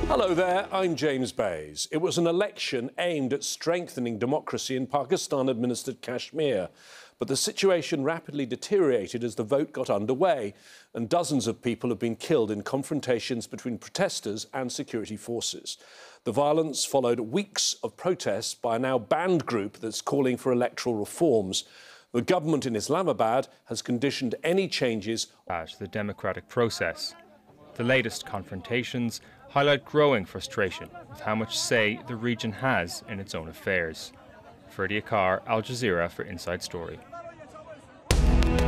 Hello there, I'm James Bays. It was an election aimed at strengthening democracy in Pakistan-administered Kashmir. But the situation rapidly deteriorated as the vote got underway, and dozens of people have been killed in confrontations between protesters and security forces. The violence followed weeks of protests by a now banned group that's calling for electoral reforms. The government in Islamabad has conditioned any changes to the democratic process. The latest confrontations highlight growing frustration with how much say the region has in its own affairs. Ferdy Akar, Al Jazeera for Inside Story.